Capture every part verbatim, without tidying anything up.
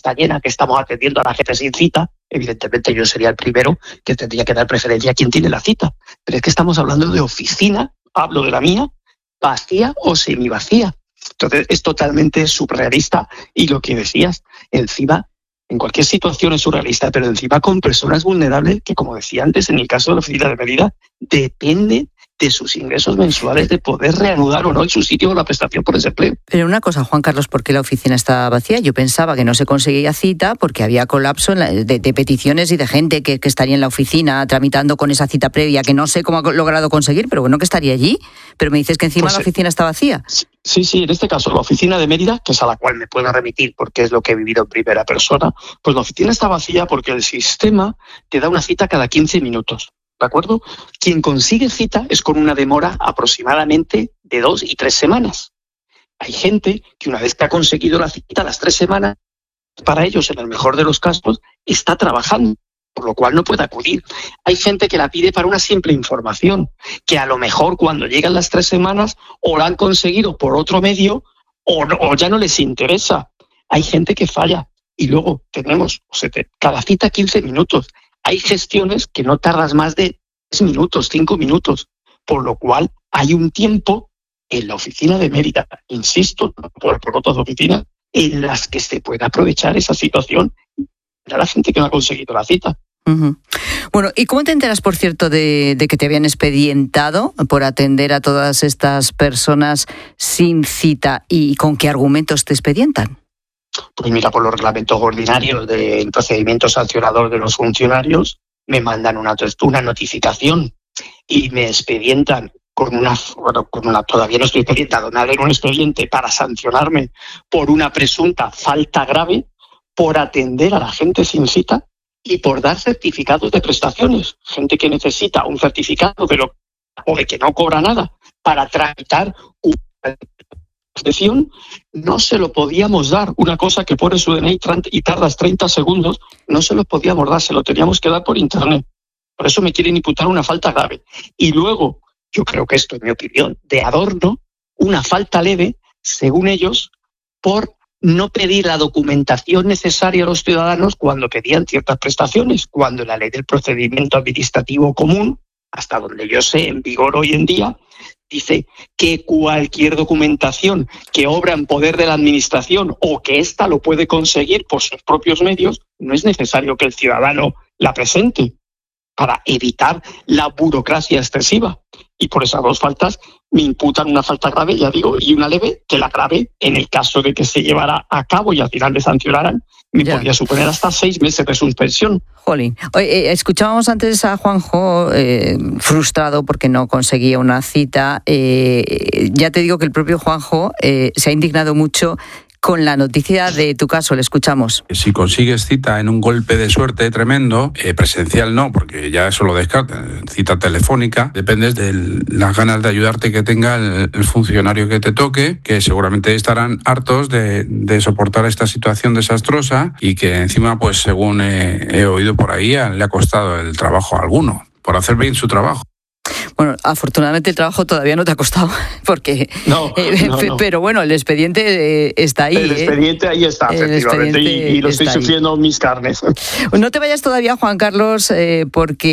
está llena, que estamos atendiendo a la gente sin cita, evidentemente yo sería el primero que tendría que dar preferencia a quien tiene la cita. Pero es que estamos hablando de oficina, hablo de la mía, vacía o semivacía. Entonces es totalmente surrealista y lo que decías, encima, en cualquier situación es surrealista, pero encima con personas vulnerables que, como decía antes, en el caso de la oficina de Mérida, dependen de sus ingresos mensuales de poder reanudar o no en su sitio la prestación por desempleo. Pero una cosa, Juan Carlos, ¿por qué la oficina está vacía? Yo pensaba que no se conseguía cita porque había colapso en la, de, de peticiones y de gente que, que estaría en la oficina tramitando con esa cita previa, que no sé cómo ha logrado conseguir, pero bueno, que estaría allí. Pero me dices que encima pues, la oficina está vacía. Sí, sí, en este caso la oficina de Mérida, que es a la cual me puedo remitir porque es lo que he vivido en primera persona, pues la oficina está vacía porque el sistema te da una cita cada quince minutos. ¿De acuerdo? Quien consigue cita es con una demora aproximadamente de dos y tres semanas. Hay gente que una vez que ha conseguido la cita, las tres semanas, para ellos, en el mejor de los casos, está trabajando, por lo cual no puede acudir. Hay gente que la pide para una simple información, que a lo mejor cuando llegan las tres semanas o la han conseguido por otro medio o, no, o ya no les interesa. Hay gente que falla y luego tenemos o sea, cada cita quince minutos. Hay gestiones que no tardas más de tres minutos, cinco minutos, por lo cual hay un tiempo en la oficina de Mérida, insisto, por, por otras oficinas, en las que se puede aprovechar esa situación para la gente que no ha conseguido la cita. Uh-huh. Bueno, ¿y cómo te enteras, por cierto, de, de que te habían expedientado por atender a todas estas personas sin cita y con qué argumentos te expedientan? Pues mira, por los reglamentos ordinarios del procedimiento sancionador de los funcionarios, me mandan una, una notificación y me expedientan con una, bueno, con una, todavía no estoy expedientado, me abren un expediente para sancionarme por una presunta falta grave, por atender a la gente sin cita y por dar certificados de prestaciones. Gente que necesita un certificado de lo, o de que no cobra nada para tramitar una prestación, no se lo podíamos dar. Una cosa que pone su D N I y tardas treinta segundos, no se lo podíamos dar, se lo teníamos que dar por internet. Por eso me quieren imputar una falta grave. Y luego, yo creo que esto, en mi opinión, de adorno, una falta leve, según ellos, por no pedir la documentación necesaria a los ciudadanos cuando pedían ciertas prestaciones, cuando la ley del procedimiento administrativo común, hasta donde yo sé, en vigor hoy en día, dice que cualquier documentación que obra en poder de la administración o que ésta lo puede conseguir por sus propios medios, no es necesario que el ciudadano la presente para evitar la burocracia excesiva. Y por esas dos faltas me imputan una falta grave, ya digo, y una leve, que la grave, en el caso de que se llevara a cabo y al final me sancionaran, me ya. podría suponer hasta seis meses de suspensión. Jolín. Oye, eh, escuchábamos antes a Juanjo eh, frustrado porque no conseguía una cita. Eh, ya te digo que el propio Juanjo eh, se ha indignado mucho con la noticia de tu caso. Le escuchamos. Si consigues cita en un golpe de suerte tremendo, eh, presencial no, porque ya eso lo descartan, cita telefónica, dependes de las ganas de ayudarte que tenga el, el funcionario que te toque, que seguramente estarán hartos de, de soportar esta situación desastrosa y que encima, pues según he, he oído por ahí, le ha costado el trabajo a alguno, por hacer bien su trabajo. Bueno, afortunadamente el trabajo todavía no te ha costado, porque no, eh, no, no. pero bueno, el expediente eh, está ahí. El expediente eh. ahí está, el efectivamente, y, y lo estoy sufriendo en mis carnes. No te vayas todavía, Juan Carlos, eh,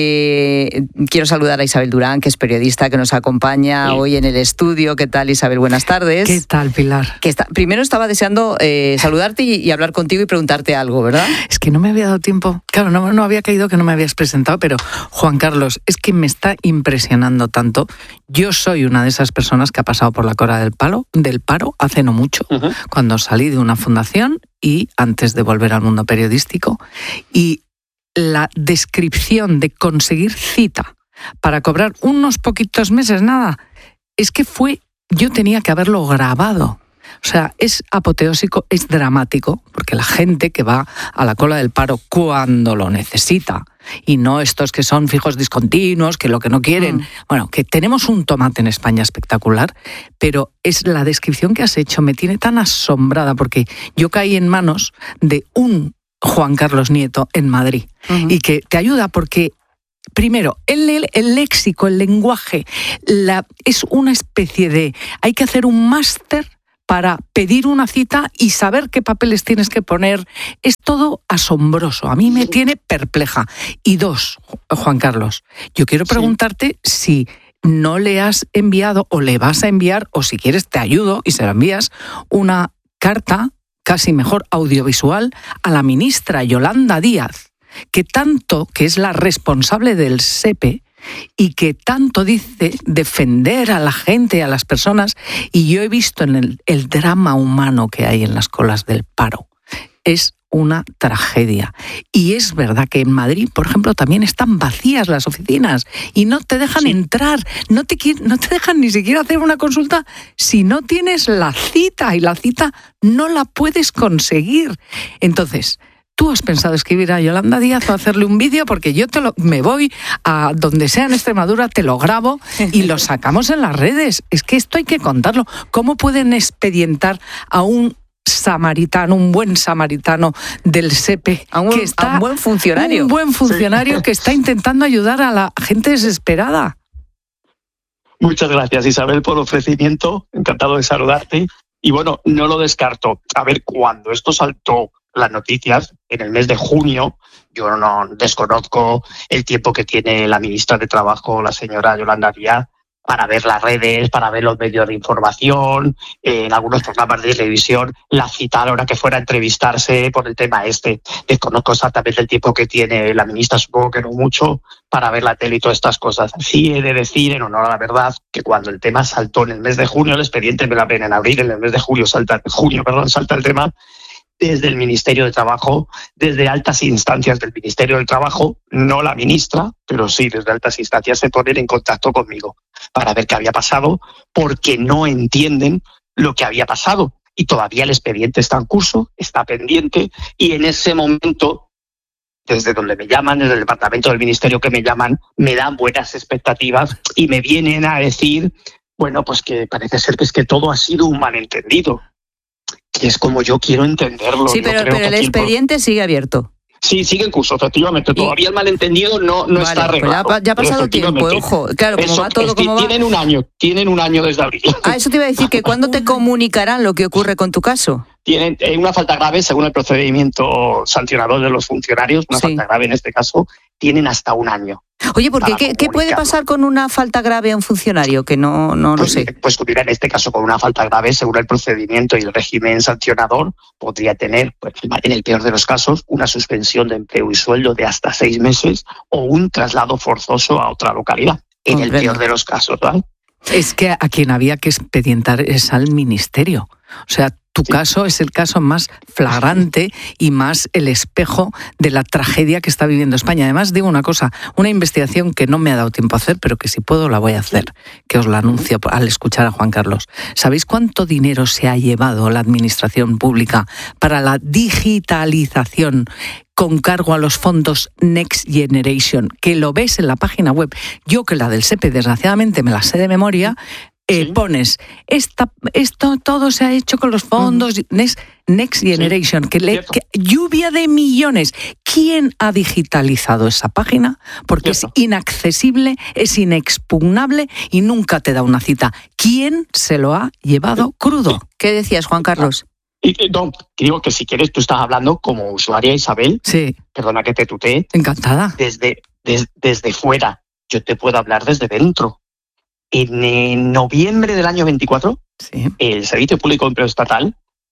porque quiero saludar a Isabel Durán, que es periodista, que nos acompaña sí. hoy en el estudio. ¿Qué tal, Isabel? Buenas tardes. ¿Qué tal, Pilar? Que está, primero estaba deseando eh, saludarte y, y hablar contigo y preguntarte algo, ¿verdad? Es que no me había dado tiempo. Claro, no, no había caído que no me habías presentado, pero Juan Carlos, es que me está impresionando tanto. Yo soy una de esas personas que ha pasado por la cola del palo, del paro hace no mucho, uh-huh. cuando salí de una fundación y antes de volver al mundo periodístico, y la descripción de conseguir cita para cobrar unos poquitos meses, nada, es que fue, yo tenía que haberlo grabado. O sea, es apoteósico, es dramático, porque la gente que va a la cola del paro cuando lo necesita, y no estos que son fijos discontinuos, que lo que no quieren... Mm. Bueno, que tenemos un tomate en España espectacular, pero es la descripción que has hecho, me tiene tan asombrada, porque yo caí en manos de un Juan Carlos Nieto en Madrid, uh-huh. y que te ayuda porque... Primero, el, el, el léxico, el lenguaje, la, es una especie de... Hay que hacer un máster para pedir una cita y saber qué papeles tienes que poner. Es todo asombroso. A mí me tiene perpleja. Y dos, Juan Carlos, yo quiero preguntarte sí. si no le has enviado o le vas a enviar, o si quieres te ayudo y se la envías, una carta, casi mejor audiovisual, a la ministra Yolanda Díaz, que tanto, que es la responsable del SEPE, y que tanto dice defender a la gente, a las personas, y yo he visto en el, el drama humano que hay en las colas del paro. Es una tragedia. Y es verdad que en Madrid, por ejemplo, también están vacías las oficinas y no te dejan sí. entrar, no te, no te dejan ni siquiera hacer una consulta si no tienes la cita, y la cita no la puedes conseguir. Entonces, ¿tú has pensado escribir a Yolanda Díaz o hacerle un vídeo? Porque yo te lo, me voy a donde sea en Extremadura, te lo grabo y lo sacamos en las redes. Es que esto hay que contarlo. ¿Cómo pueden expedientar a un samaritano, un buen samaritano del SEPE, a un, que está, a un buen funcionario, un buen funcionario sí. que está intentando ayudar a la gente desesperada? Muchas gracias, Isabel, por el ofrecimiento. Encantado de saludarte. Y bueno, no lo descarto. A ver, cuando esto saltó las noticias en el mes de junio, yo no desconozco el tiempo que tiene la ministra de Trabajo, la señora Yolanda Díaz, para ver las redes, para ver los medios de información, eh, en algunos programas de televisión, la citaron a que fuera a entrevistarse por el tema este. Desconozco exactamente el tiempo que tiene la ministra, supongo que no mucho, para ver la tele y todas estas cosas. Sí he de decir, en honor a la verdad, que cuando el tema saltó en el mes de junio, el expediente me la ven en abril, en el mes de julio salta, junio, perdón, salta el tema, desde el Ministerio de Trabajo, desde altas instancias del Ministerio del Trabajo, no la ministra, pero sí desde altas instancias se ponen en contacto conmigo para ver qué había pasado, porque no entienden lo que había pasado. Y todavía el expediente está en curso, está pendiente, y en ese momento, desde donde me llaman, desde el departamento del Ministerio que me llaman, me dan buenas expectativas y me vienen a decir, bueno, pues que parece ser que es que todo ha sido un malentendido. Que es como yo quiero entenderlo. Sí, pero, pero el expediente por... sigue abierto. Sí, sigue en curso, efectivamente. Todavía y... el malentendido no, no vale, está arreglado. Pues ya, ya ha pasado tiempo, ojo. Claro, como eso, va todo es, como tienen va... un año, tienen un año desde abril. Ah, eso te iba a decir, que ¿cuándo te comunicarán lo que ocurre con tu caso? Tienen eh, una falta grave, según el procedimiento sancionador de los funcionarios, una sí. falta grave en este caso, tienen hasta un año. Oye, porque ¿qué, ¿qué puede pasar con una falta grave a un funcionario? Que no, no pues, lo sé. Pues mira, en este caso, con una falta grave, según el procedimiento y el régimen sancionador, podría tener, pues, en el peor de los casos, una suspensión de empleo y sueldo de hasta seis meses o un traslado forzoso a otra localidad. En Comprendo. el peor de los casos, ¿vale? Es que a quien había que expedientar es al ministerio. O sea, tu sí. caso es el caso más flagrante y más el espejo de la tragedia que está viviendo España. Además, digo una cosa, una investigación que no me ha dado tiempo a hacer, pero que si puedo la voy a hacer, que os la anuncio al escuchar a Juan Carlos. ¿Sabéis cuánto dinero se ha llevado la administración pública para la digitalización con cargo a los fondos Next Generation? Que lo ves en la página web. Yo, que la del SEPE, desgraciadamente, me la sé de memoria. Eh, sí. Pones, esta, esto todo se ha hecho con los fondos uh-huh. Next, Next Generation, sí. que, le, que lluvia de millones. ¿Quién ha digitalizado esa página? Porque Cierto. es inaccesible, es inexpugnable y nunca te da una cita. ¿Quién se lo ha llevado crudo? ¿Qué decías, Juan Carlos? Y, no, digo que si quieres tú estás hablando como usuaria, Isabel. Sí. Perdona que te tutee. Encantada. Desde, des, desde fuera. Yo te puedo hablar desde dentro. En, en noviembre del año veinticuatro, sí. el Servicio Público de Empleo Estatal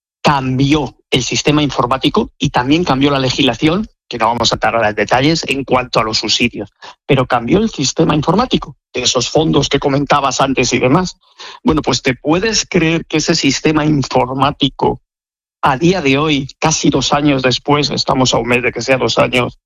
cambió el sistema informático y también cambió la legislación, que no vamos a entrar ahora en detalles, en cuanto a los subsidios. Pero cambió el sistema informático, de esos fondos que comentabas antes y demás. Bueno, pues te puedes creer que ese sistema informático, a día de hoy, casi dos años después, estamos a un mes de que sea dos años,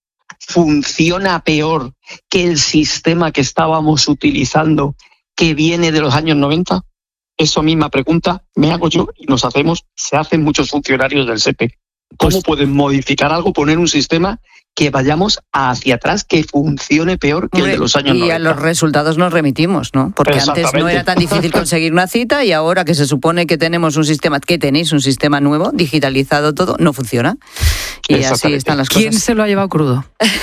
funciona peor que el sistema que estábamos utilizando, que viene de los años noventa? Esa misma pregunta me hago yo y nos hacemos, se hacen muchos funcionarios del SEPE. ¿Cómo pues, pueden modificar algo, poner un sistema que vayamos hacia atrás, que funcione peor que hombre, el de los años y noventa? Y a los resultados nos remitimos, ¿no? Porque antes no era tan difícil conseguir una cita y ahora que se supone que tenemos un sistema, que tenéis un sistema nuevo, digitalizado todo, no funciona. Y así están las cosas. ¿Quién se lo ha llevado crudo?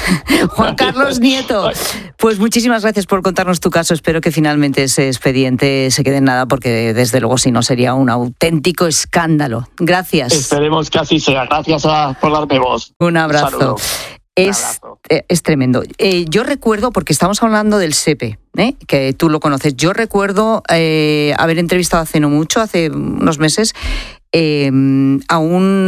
Juan Carlos Nieto, pues muchísimas gracias por contarnos tu caso. Espero que finalmente ese expediente se quede en nada, porque desde luego si no sería un auténtico escándalo. Gracias. Esperemos que así sea. Gracias a, por darme voz. Un abrazo. Un Es, es tremendo. Eh, yo recuerdo, porque estamos hablando del SEPE, ¿eh? que tú lo conoces, yo recuerdo eh, haber entrevistado hace no mucho, hace unos meses, eh, a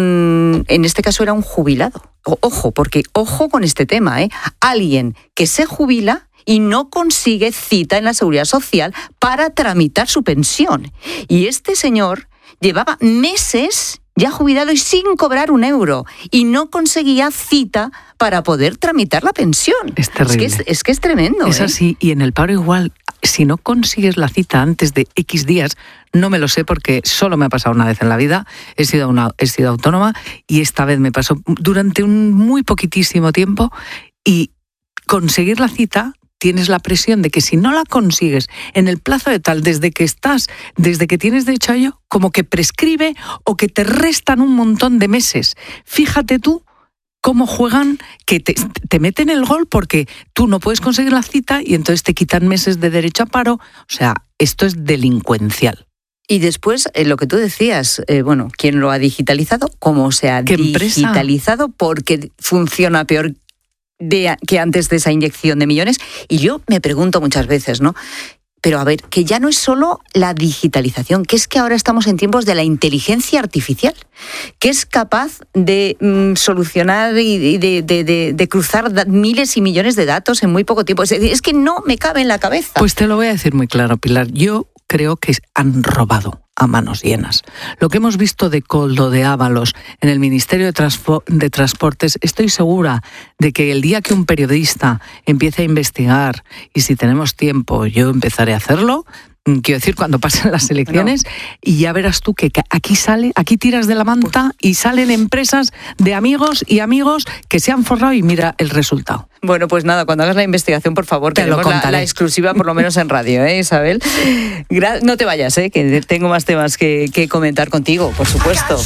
un, en este caso era un jubilado. O, ojo, porque ojo con este tema, ¿eh? Alguien que se jubila y no consigue cita en la Seguridad Social para tramitar su pensión. Y este señor llevaba meses ya jubilado y sin cobrar un euro, y no conseguía cita para poder tramitar la pensión. Es terrible. Es que es, es, que es tremendo. Es ¿eh? así, y en el paro igual, si no consigues la cita antes de X días, no me lo sé porque solo me ha pasado una vez en la vida, he sido, una, he sido autónoma y esta vez me pasó durante un muy poquitísimo tiempo, y conseguir la cita, tienes la presión de que si no la consigues en el plazo de tal, desde que estás, desde que tienes derecho a ello, como que prescribe o que te restan un montón de meses. Fíjate tú cómo juegan, que te, te meten el gol porque tú no puedes conseguir la cita y entonces te quitan meses de derecho a paro. O sea, esto es delincuencial. Y después, eh, lo que tú decías, eh, bueno, ¿quién lo ha digitalizado? ¿Cómo se ha digitalizado? Empresa? Porque funciona peor de, que antes de esa inyección de millones. Y yo me pregunto muchas veces, ¿no? Pero a ver, que ya no es solo la digitalización, que es que ahora estamos en tiempos de la inteligencia artificial, que es capaz de mm, solucionar y de, de, de, de cruzar da- miles y millones de datos en muy poco tiempo. Es decir, es que no me cabe en la cabeza. Pues te lo voy a decir muy claro, Pilar. Yo creo que han robado a manos llenas. Lo que hemos visto de Koldo, de Ábalos, en el Ministerio de, Transfo- de Transportes, estoy segura de que el día que un periodista empiece a investigar, y si tenemos tiempo yo empezaré a hacerlo, quiero decir, cuando pasen las elecciones, no. Y ya verás tú que aquí sale, aquí tiras de la manta y salen empresas de amigos y amigos que se han forrado y mira el resultado. Bueno, pues nada, cuando hagas la investigación, por favor, te tenemos lo la, la exclusiva, por lo menos en radio, ¿eh, Isabel? Gra- no te vayas, ¿eh? Que tengo más temas que, que comentar contigo, por supuesto.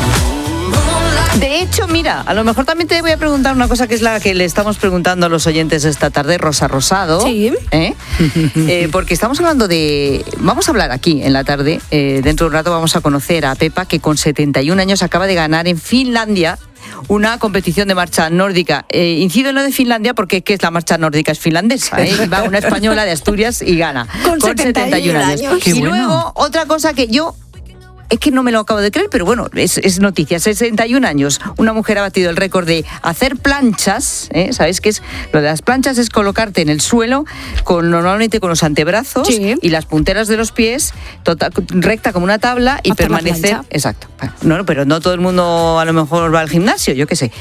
De hecho, mira, a lo mejor también te voy a preguntar una cosa que es la que le estamos preguntando a los oyentes esta tarde, Rosa Rosado. Sí. ¿eh? Eh, porque estamos hablando de... Vamos a hablar aquí en la tarde. Eh, dentro de un rato vamos a conocer a Pepa, que con setenta y un años acaba de ganar en Finlandia una competición de marcha nórdica. Eh, incido en lo de Finlandia porque ¿qué es la marcha nórdica? Es finlandesa, ¿eh? Va una española de Asturias y gana. Con, con setenta y un años. años. Y bueno. luego, otra cosa que yo... Es que no me lo acabo de creer, pero bueno, es, es noticia. sesenta y un años, una mujer ha batido el récord de hacer planchas, ¿eh? ¿Sabéis qué es? Lo de las planchas es colocarte en el suelo, con normalmente con los antebrazos, sí, y las punteras de los pies, total, recta como una tabla, y hacer permanecer... Exacto. No, pero no todo el mundo a lo mejor va al gimnasio, yo qué sé.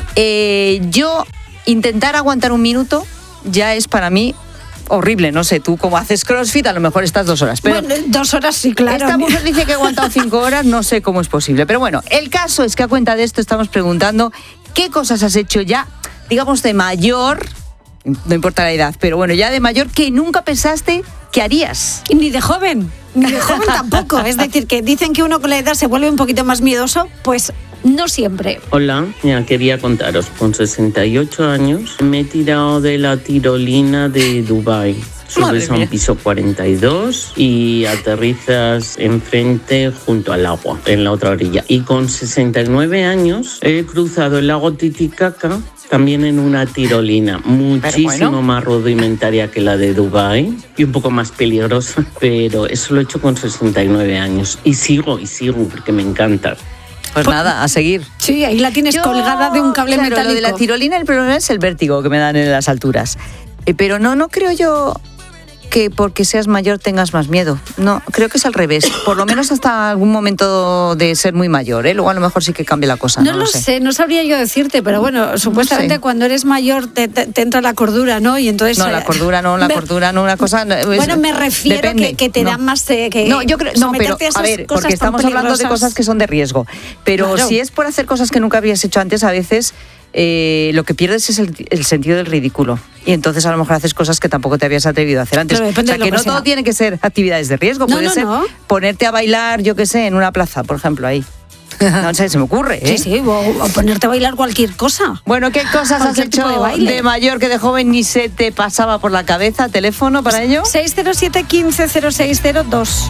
Eh, yo, intentar aguantar un minuto ya es para mí... horrible, no sé, tú como haces CrossFit a lo mejor estás dos horas. Pero bueno, dos horas sí, claro. Esta mujer dice que ha aguantado cinco horas, no sé cómo es posible. Pero bueno, el caso es que a cuenta de esto estamos preguntando qué cosas has hecho ya, digamos de mayor, no importa la edad, pero bueno, ya de mayor, que nunca pensaste que harías. Ni de joven, ni de joven tampoco. Es decir, que dicen que uno con la edad se vuelve un poquito más miedoso, pues no siempre. Hola, ya quería contaros, con sesenta y ocho años me he tirado de la tirolina de Dubái. Subes a un piso cuarenta y dos y aterrizas enfrente junto al agua, en la otra orilla. Y con sesenta y nueve años he cruzado el lago Titicaca también en una tirolina, muchísimo bueno. más rudimentaria que la de Dubái y un poco más peligrosa, pero eso lo he hecho con sesenta y nueve años. Y sigo, y sigo, porque me encanta. Pues nada, a seguir. Sí, ahí la tienes Yo, colgada de un cable claro, metálico. Lo de la tirolina, el problema es el vértigo que me dan en las alturas. Eh, pero no, no creo yo que porque seas mayor tengas más miedo. No, creo que es al revés. Por lo menos hasta algún momento de ser muy mayor, ¿eh? Luego a lo mejor sí que cambia la cosa. No, no lo sé. sé, no sabría yo decirte, pero bueno, supuestamente no sé. Cuando eres mayor te, te, te entra la cordura, ¿no? Y entonces no, la cordura no, la me, cordura no, una cosa. Es, bueno, me refiero depende, que, que te no. dan más. Eh, que no, yo creo, no, pero a, a ver, porque estamos hablando de cosas que son de riesgo. Pero claro. Si es por hacer cosas que nunca habías hecho antes, a veces. Eh, lo que pierdes es el, el sentido del ridículo y entonces a lo mejor haces cosas que tampoco te habías atrevido a hacer antes. O sea, que, que no sea. Todo tiene que ser actividades de riesgo, no, puede no, ser no. ponerte a bailar, yo qué sé, en una plaza, por ejemplo, ahí. No sé, se me ocurre, ¿eh? Sí, sí, o, o ponerte a bailar cualquier cosa. Bueno, ¿qué cosas has hecho de, de mayor que de joven ni se te pasaba por la cabeza? ¿Teléfono para ello? seis cero siete, uno cinco cero seis cero dos.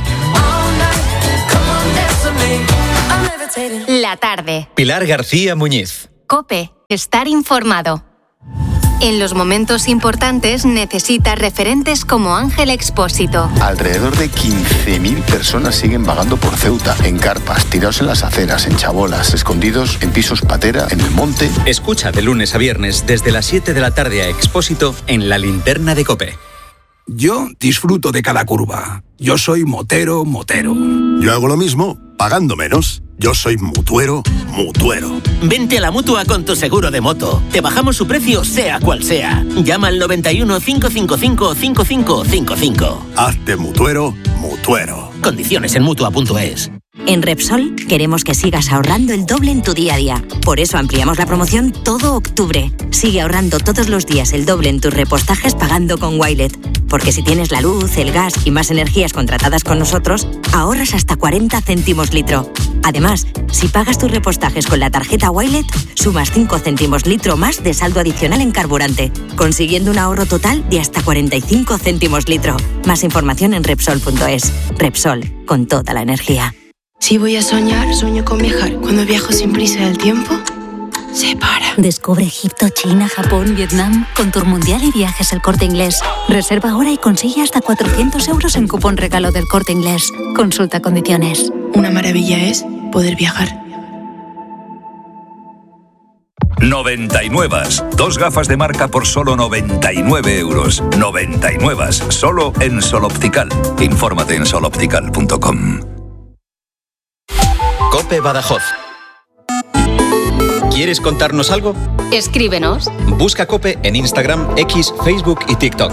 La tarde. Pilar García Muñiz. COPE. Estar informado. En los momentos importantes necesitas referentes como Ángel Expósito. Alrededor de quince mil personas siguen vagando por Ceuta, en carpas, tirados en las aceras, en chabolas, escondidos en pisos patera, en el monte. Escucha de lunes a viernes desde las siete de la tarde a Expósito en La Linterna de COPE. Yo disfruto de cada curva. Yo soy motero, motero. Yo hago lo mismo, pagando menos. Yo soy mutuero, mutuero. Vente a la Mutua con tu seguro de moto. Te bajamos su precio sea cual sea. Llama al noventa y uno, cinco cinco cinco, cinco cinco cinco cinco. Hazte mutuero, mutuero. Condiciones en Mutua punto es. En Repsol queremos que sigas ahorrando el doble en tu día a día. Por eso ampliamos la promoción todo octubre. Sigue ahorrando todos los días el doble en tus repostajes pagando con Wilet. Porque si tienes la luz, el gas y más energías contratadas con nosotros, ahorras hasta cuarenta céntimos litro. Además, si pagas tus repostajes con la tarjeta Wilet, sumas cinco céntimos litro más de saldo adicional en carburante, consiguiendo un ahorro total de hasta cuarenta y cinco céntimos litro. Más información en Repsol punto es. Repsol, con toda la energía. Si voy a soñar, sueño con viajar. Cuando viajo sin prisa del tiempo, se para. Descubre Egipto, China, Japón, Vietnam con Tour Mundial y Viajes El Corte Inglés. Reserva ahora y consigue hasta cuatrocientos euros en cupón regalo del Corte Inglés. Consulta condiciones. Una maravilla es poder viajar. noventa y nueve. Dos gafas de marca por solo noventa y nueve euros. noventa y nueve. Solo en Sol Optical. Infórmate en sol optical punto com. COPE Badajoz. ¿Quieres contarnos algo? Escríbenos. Busca COPE en Instagram, X, Facebook y TikTok.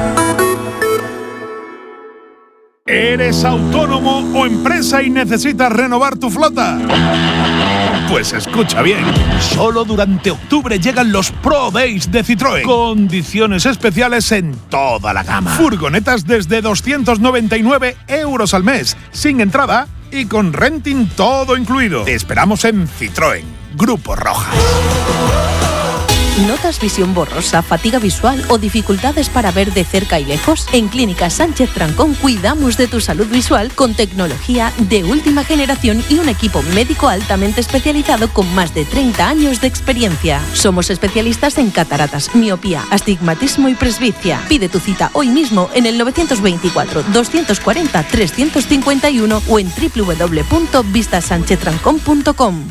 ¿Eres autónomo o empresa y necesitas renovar tu flota? Pues escucha bien, solo durante octubre llegan los Pro Days de Citroën. Condiciones especiales en toda la gama. Furgonetas desde doscientos noventa y nueve euros al mes, sin entrada y con renting todo incluido. Te esperamos en Citroën, Grupo Rojas. ¿Notas visión borrosa, fatiga visual o dificultades para ver de cerca y lejos? En Clínica Sánchez Trancón cuidamos de tu salud visual con tecnología de última generación y un equipo médico altamente especializado con más de treinta años de experiencia. Somos especialistas en cataratas, miopía, astigmatismo y presbicia. Pide tu cita hoy mismo en el novecientos veinticuatro, doscientos cuarenta, trescientos cincuenta y uno o en doble u doble u doble u punto vista sánchez trancón punto com.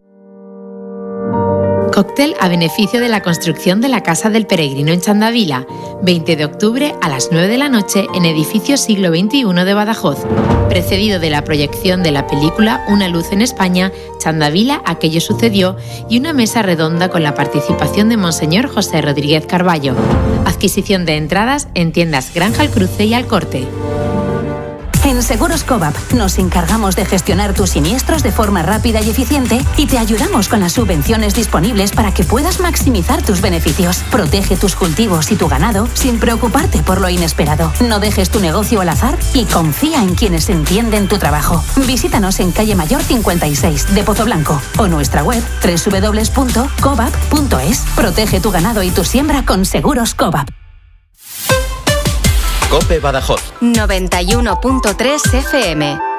Cóctel a beneficio de la construcción de la Casa del Peregrino en Chandavila, veinte de octubre a las nueve de la noche en edificio siglo veintiuno de Badajoz, precedido de la proyección de la película Una luz en España, Chandavila, aquello sucedió, y una mesa redonda con la participación de Monseñor José Rodríguez Carballo. Adquisición de entradas en tiendas Granja al Cruce y Al Corte. En Seguros Cobap nos encargamos de gestionar tus siniestros de forma rápida y eficiente y te ayudamos con las subvenciones disponibles para que puedas maximizar tus beneficios. Protege tus cultivos y tu ganado sin preocuparte por lo inesperado. No dejes tu negocio al azar y confía en quienes entienden tu trabajo. Visítanos en calle Mayor cincuenta y seis de Pozo Blanco o nuestra web doble u doble u doble u punto cobap punto es. Protege tu ganado y tu siembra con Seguros Cobap. COPE Badajoz noventa y uno punto tres F M.